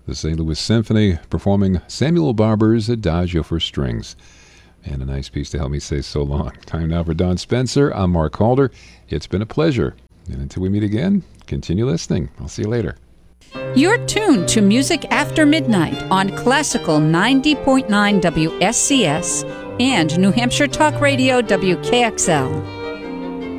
the St. Louis Symphony performing Samuel Barber's Adagio for Strings. And a nice piece to help me say so long. Time now for Don Spencer. I'm Mark Calder. It's been a pleasure. And until we meet again, continue listening. I'll see you later. You're tuned to Music After Midnight on Classical 90.9 WSCS and New Hampshire Talk Radio WKXL.